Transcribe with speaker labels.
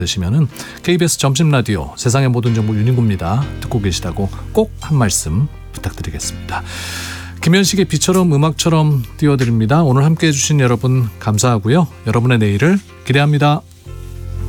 Speaker 1: 되시면은 KBS 점심 라디오 세상의 모든 정보 윤인구입니다. 듣고 계시다고 꼭 한 말씀 부탁드리겠습니다. 김현식의 비처럼 음악처럼 띄워드립니다. 오늘 함께해 주신 여러분 감사하고요. 여러분의 내일을 기대합니다.